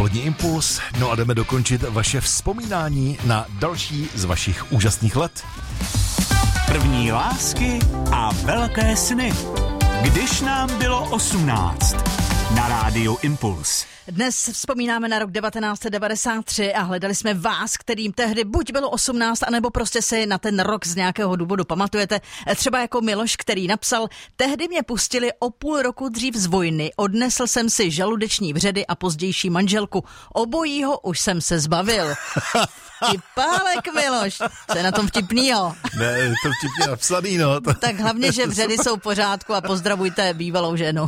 Polední impuls. No a jdeme dokončit vaše vzpomínání na další z vašich úžasných let. První lásky a velké sny. Když nám bylo 18. Na rádiu Impuls. Dnes vzpomínáme na rok 1993 a hledali jsme vás, kterým tehdy buď bylo 18, anebo prostě si na ten rok z nějakého důvodu pamatujete. Třeba jako Miloš, který napsal: tehdy mě pustili o půl roku dřív z vojny, odnesl jsem si žaludeční vředy a pozdější manželku. Obojího už jsem se zbavil. Vtipálek, Miloš. Co je na tom vtipnýho? Ne, je to vtipně napsaný, no. Tak hlavně, že vředy jsou v pořádku a pozdravujte bývalou ženu.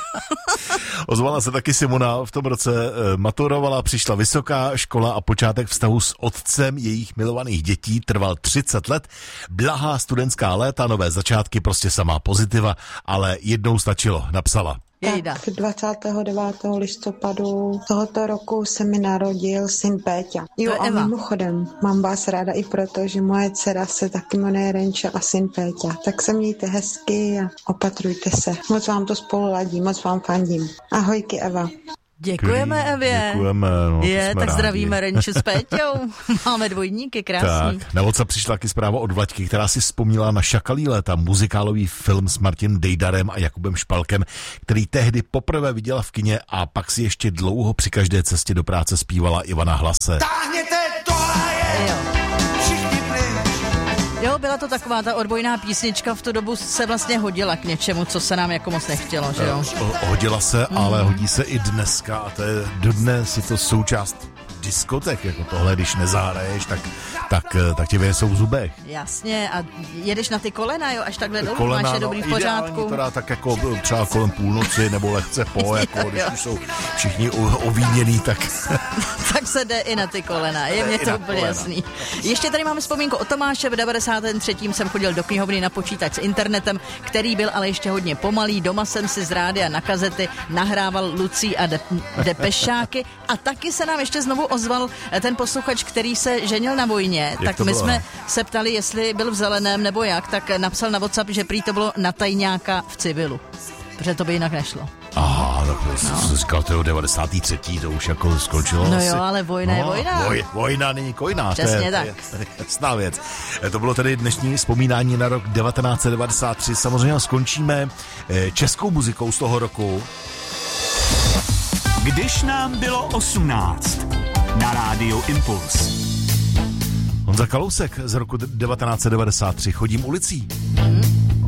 Ozvala se taky Simona, v tom roce maturovala, přišla vysoká škola a počátek vztahu s otcem jejich milovaných dětí trval 30 let. Blahá studentská léta, nové začátky, prostě samá pozitiva, ale jednou stačilo, napsala. Tak 29. listopadu tohoto roku se mi narodil syn Péťa. Jo, a mimochodem, mám vás ráda i proto, že moje dcera se taky jmenuje Renča a syn Péťa. Tak se mějte hezky a opatrujte se. Moc vám to spolu ladí, moc vám fandím. Ahojky, Eva. Děkujeme, Evě. Děkujeme, no, tak zdravíme Renču s Péťou. Máme dvojníky, krásný. Tak, na WhatsApp přišla taky zpráva od Vlaďky, která si vzpomněla na Šakalí léta, muzikálový film s Martinem Dejdarem a Jakubem Špalkem, který tehdy poprvé viděla v kině a pak si ještě dlouho při každé cestě do práce zpívala Ivana Hlase. Táhněte, tohle je! Všichni pryč! Jo, byla to taková ta odbojná písnička, v tu dobu se vlastně hodila k něčemu, co se nám jako moc nechtělo, že jo? Hodila se, ale hodí se i dneska a to je dodnes je to součást diskotek, jako tohle, když nezahraješ, tak tě věsou v zubech. Jasně, a jedeš na ty kolena, jo, až takhle dolů, máš je dobrý v pořádku. Teda tak jako třeba kolem půlnoci, nebo lehce po, jako když už jsou všichni ovíněný, tak se jde i na ty kolena, je mě to úplně jasný. Ještě tady máme vzpomínku o Tomáše, v 93. jsem chodil do knihovny na počítač s internetem, který byl ale ještě hodně pomalý, doma jsem si z rádia na kazety nahrával Lucí a Depešáky a taky se nám ještě znovu ozval ten posluchač, který se ženil na vojně, tak my jsme se ptali, jestli byl v zeleném nebo jak, tak napsal na WhatsApp, že prý to bylo na tajňáka v civilu, protože to by jinak nešlo. Aha, tak jsem říkal, to je 93. to už jako skončilo. No asi. Jo, ale vojna je vojna. Vojna není kojná. Přesně tak. To je jasná věc. To bylo tedy dnešní vzpomínání na rok 1993. Samozřejmě skončíme českou muzikou z toho roku. Když nám bylo 18. Na rádiu Impuls. Honza Kalousek z roku 1993. Chodím ulicí.